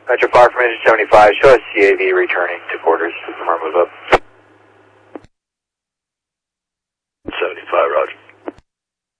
Metro 5 from engine 75, show us CAV returning to quarters from our move up. 75, roger.